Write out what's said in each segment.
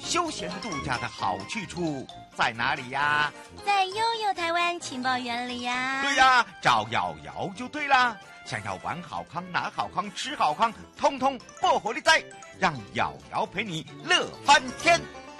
休闲度假的好去处在哪里呀？ 在悠悠台湾情报园里呀。 对呀，找瑶瑶就对啦。想要玩好康、拿好康、吃好康，通通不火力在，让瑶瑶陪你乐翻天。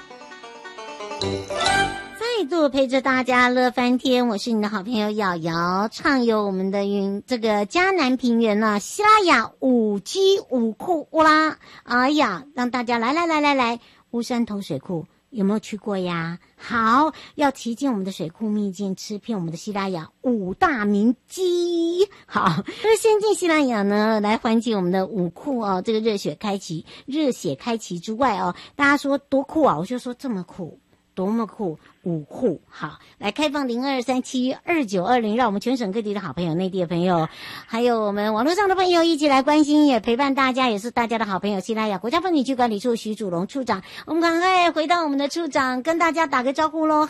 再度陪着大家乐翻天，我是你的好朋友瑶瑶，畅游我们的这个嘉南平原呢，西拉雅五基五库乌拉，哎呀，让大家来，乌山头水库有没有去过呀？好，要提进我们的水库秘境，吃遍我们的西拉雅五大名鸡。好，那先进西拉雅呢，来缓解我们的五库哦，这个热血开启之外哦，大家说多酷啊，我就说这么酷。多么酷！五户好，来开放02372920，让我们全省各地的好朋友、内地的朋友，还有我们网络上的朋友一起来关心，也陪伴大家，也是大家的好朋友。西拉雅国家风景区管理处徐祖龙处长，我们赶快回到我们的处长，跟大家打个招呼喽。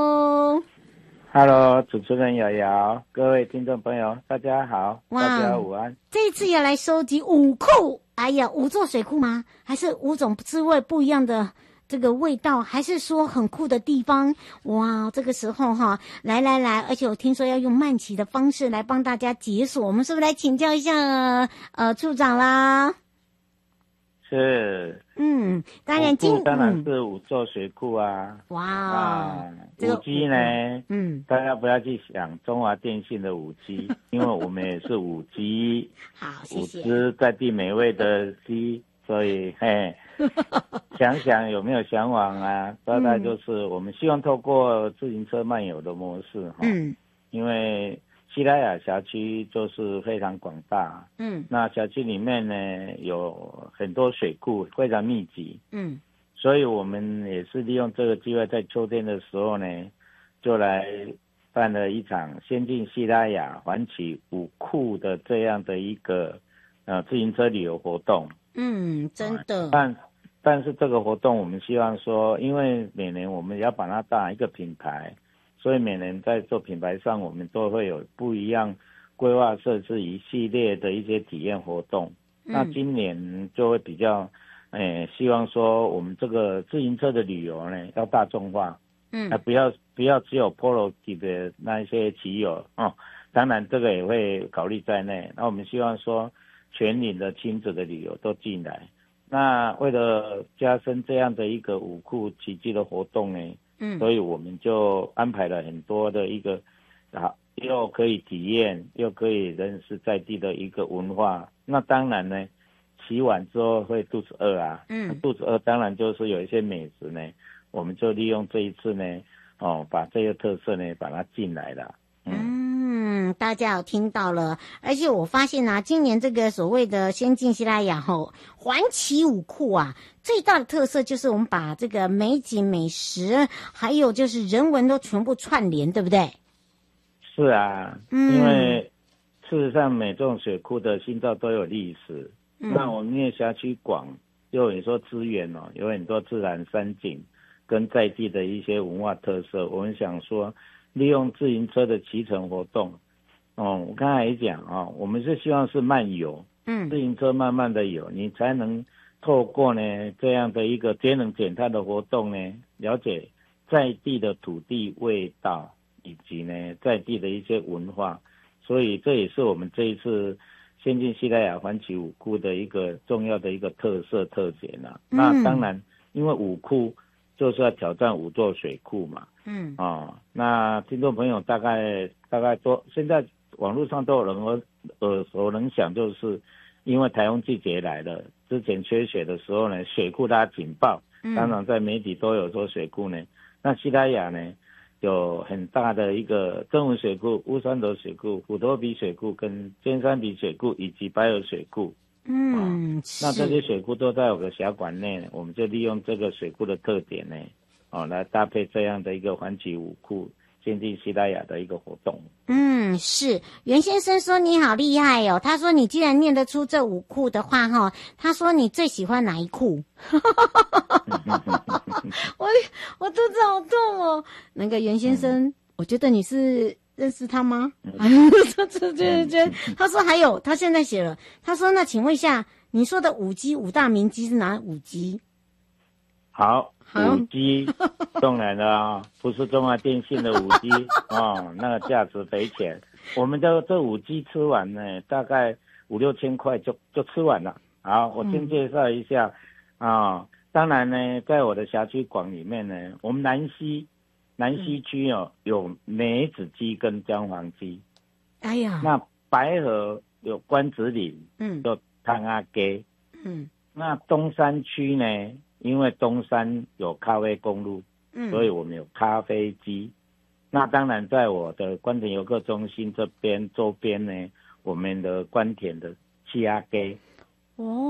Hello， 主持人瑶瑶，各位听众朋友，大家好，大家午安。 这一次要来收集五库，哎呀，五座水库吗？还是五种滋味不一样的？这个味道，还是说很酷的地方？哇，这个时候哈，来，而且我听说要用慢骑的方式来帮大家解锁，我们是不是来请教一下处长啦？ 是， 当然当然是五座水库啊。 哇， 这个5G 呢，大家不要去想中华电信的5G，因为我们也是5G， 好，谢谢。 5只在地美味的鸡。所以想想有没有向往啊？大概就是我们希望透过自行车漫游的模式因为西拉雅辖区就是非常广大，那辖区里面呢有很多水库，非常密集，所以我们也是利用这个机会，在秋天的时候呢，就来办了一场先进西拉雅环起五库的这样的一个自行车旅游活动。 真的。 但是这个活动我们希望说，因为每年我们要把它当一个品牌，所以每年在做品牌上，我们都会有不一样规划设置一系列的一些体验活动。那今年就会比较希望说我们这个自行车的旅游呢要大众化，不要只有 Polo 级的那一些骑友当然这个也会考虑在内。那我们希望说全龄的亲子的旅游都进来，那为了加深这样的一个五库奇迹的活动呢，所以我们就安排了很多的一个又可以体验又可以认识在地的一个文化。那当然呢，骑完之后会肚子饿啊，肚子饿当然就是有一些美食呢，我们就利用这一次呢把这个特色呢把它进来了。 大家有听到了，而且我发现今年这个所谓的先进西拉雅环起五库啊，最大的特色就是我们把这个美景美食还有就是人文都全部串联，对不对？ 是啊，因为事实上每种水库的心脏都有历史，那我们因为辖区广，又有说资源有很多自然山景跟在地的一些文化特色，我们想说利用自行车的骑乘活动我刚才也讲我们是希望是慢游，自行车慢慢的游，你才能透过呢这样的一个节能减碳的活动呢，了解在地的土地味道以及呢在地的一些文化，所以这也是我们这一次先进西拉雅环起五库的一个重要的一个特色特点啦。那当然，因为五库就是要挑战五座水库嘛，那听众朋友大概都现在网络上都有人耳熟能详，就是因为台风季节来了，之前缺水的时候呢，水库它警报，当然在媒体都有说水库呢，那西拉雅呢有很大的一个曾文水库、乌山头水库、虎头鼻水库跟尖山鼻水库以及白河水库。那这些水库都在我的辖管内，我们就利用这个水库的特点呢，来搭配这样的一个环起五库先进西拉雅的一个活动。 是袁先生说你好厉害哦，他说你既然念得出这五库的话他说你最喜欢哪一库？我肚子好痛哦。那个袁先生，我觉得你是认识他吗？他说还有，他现在写了，他说那请问一下，你说的5G 五大名鸡是哪5G？ 好，5G 当然了啊，不是中华电信的5G 哦，那个价值匪浅。我们的这5G 吃完呢，大概5、6千块就吃完了。好，我先介绍一下啊。当然呢，在我的辖区广里面呢，我们南西区有梅子鸡跟姜黄鸡。 哎呀， 那白河有关子岭，有汤阿鸡。那东山区呢，因为东山有咖啡公路，所以我们有咖啡鸡。那当然，在我的关田游客中心这边周边呢，我们的关田的气鸭鸡。